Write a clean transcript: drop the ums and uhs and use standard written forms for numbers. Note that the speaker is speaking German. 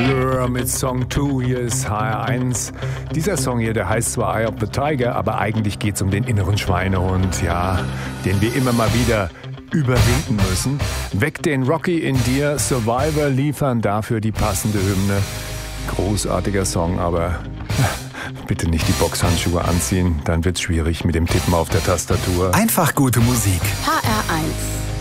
Blur mit Song 2, hier ist HR1. Dieser Song hier, der heißt zwar Eye of the Tiger, aber eigentlich geht es um den inneren Schweinehund, ja, den wir immer mal wieder überwinden müssen. Weck den Rocky in dir, Survivor liefern dafür die passende Hymne. Großartiger Song, aber bitte nicht die Boxhandschuhe anziehen, dann wird's schwierig mit dem Tippen auf der Tastatur. Einfach gute Musik. HR1